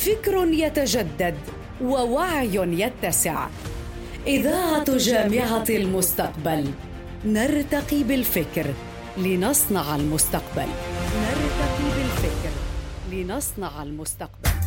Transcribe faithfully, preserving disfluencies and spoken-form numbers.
فكر يتجدد ووعي يتسع. إذاعة جامعة المستقبل، نرتقي بالفكر لنصنع المستقبل. نرتقي بالفكر لنصنع المستقبل.